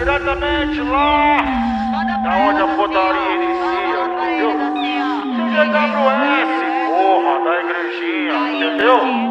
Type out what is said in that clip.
diretamente lá da onde a putaria inicia, entendeu? CGWS, porra, da igrejinha, entendeu?